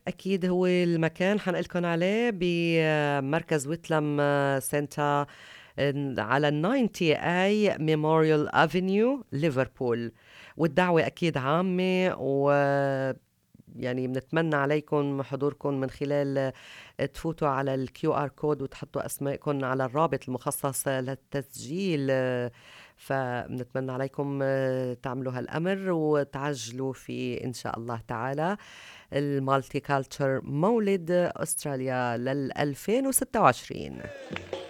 أكيد هو المكان حنقلكن عليه بمركز ويتلم سنتا على 90 اي ميموريال افنيو ليفربول. والدعوة أكيد عامة، و يعني بنتمنى عليكم حضوركم من خلال تفوتوا على الكيو ار كود وتحطوا اسمائكم على الرابط المخصص للتسجيل. فبنتمنى عليكم تعملوا هالامر وتعجلوا في ان شاء الله تعالى المالتي كالتشر مولد استراليا لل 2026.